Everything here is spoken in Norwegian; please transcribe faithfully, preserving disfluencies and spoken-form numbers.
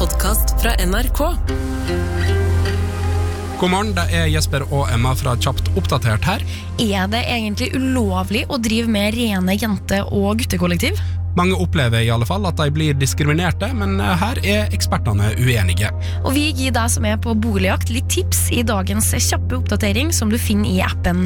podcast fra N R K. God morgen, det er Jesper og Emma fra Kjapt oppdatert her. Er det egentlig ulovlig å drive med rene jente- og guttekollektiv? Mange opplever i alle fall at de blir diskriminerte, men her er ekspertene uenige. Og vi gir deg som er på boligjakt litt tips i dagens kjappe oppdatering som du finner i appen